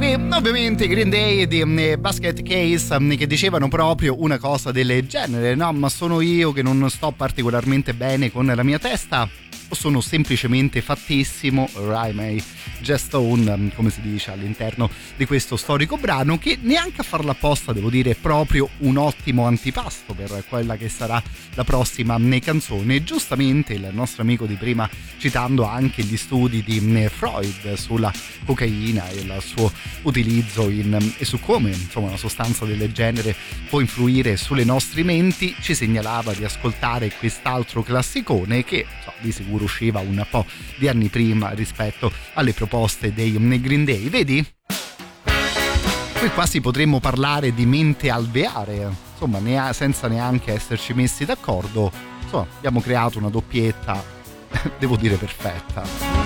E ovviamente i Green Day di Basket Case che dicevano proprio una cosa del genere, no? Ma sono io che non sto particolarmente bene con la mia testa o sono semplicemente fattissimo? Rhyme Stone, come si dice all'interno di questo storico brano, che neanche a farla apposta, devo dire, è proprio un ottimo antipasto per quella che sarà la prossima canzone. Giustamente il nostro amico di prima, citando anche gli studi di Freud sulla cocaina e il suo utilizzo e su come insomma una sostanza del genere può influire sulle nostre menti, ci segnalava di ascoltare quest'altro classicone che di sicuro usciva un po' di anni prima rispetto alle proposte dei Green Day. Vedi? Qui quasi potremmo parlare di mente alveare, insomma, senza neanche esserci messi d'accordo. Insomma, abbiamo creato una doppietta, devo dire, perfetta.